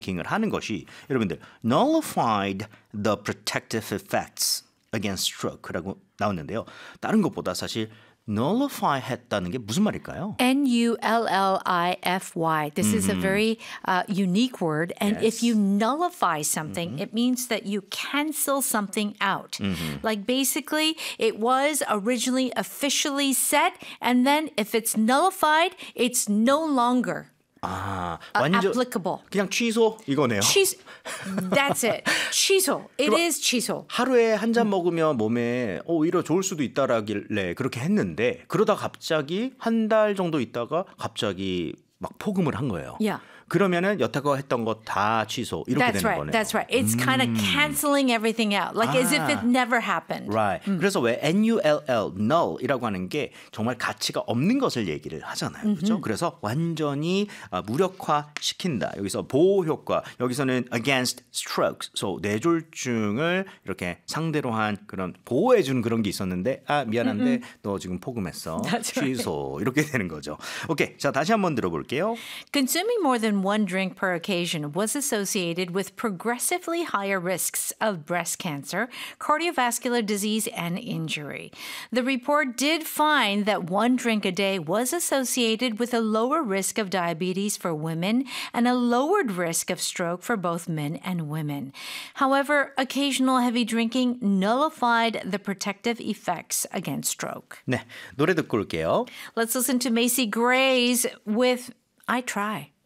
을 하는 것이 여러분들 nullified the protective effects against stroke라고 나왔는데요. 다른 것보다 사실 nullify 했다는 게 무슨 말일까요? Nullify. This is a very unique word. And if you nullify something, it means that you cancel something out. Like basically, it was originally officially set, and then if it's nullified, it's no longer 완전 applicable. 그냥 취소 이거네요. That's it. 취소. It is 취소. 하루에 한 잔 먹으면 몸에 오히려 좋을 수도 있다라길래 그렇게 했는데 그러다 갑자기 한 달 정도 있다가 갑자기 막 폭음을 한 거예요. Yeah. 그러면은 여태껏 했던 거 다 취소 이렇게 되는 거네요. That's right. It's kind of canceling everything out, like as if it never happened. Right. 그래서 왜 null, null이라고 하는 게 정말 가치가 없는 것을 얘기를 하잖아요. 그렇죠? 그래서 완전히 무력화시킨다. 여기서 보호 효과, 여기서는 against strokes, so 뇌졸중을 이렇게 상대로 한 그런 보호해 주는 그런 게 있었는데 미안한데 너 지금 폭음했어. 취소 이렇게 되는 거죠. 오케이. 자, 다시 한번 들어볼게요. Consuming more than one drink per occasion was associated with progressively higher risks of breast cancer, cardiovascular disease, and injury. The report did find that one drink a day was associated with a lower risk of diabetes for women and a lowered risk of stroke for both men and women. However, occasional heavy drinking nullified the protective effects against stroke. 네, 노래 듣고 올게요. Let's listen to Macy Gray's with I Try.